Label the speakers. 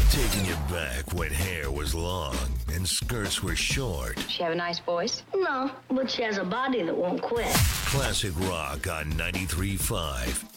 Speaker 1: Taking you back when hair was long and skirts were short.
Speaker 2: She have a nice voice?
Speaker 3: No, but she has a body that won't quit.
Speaker 1: Classic rock on 93.5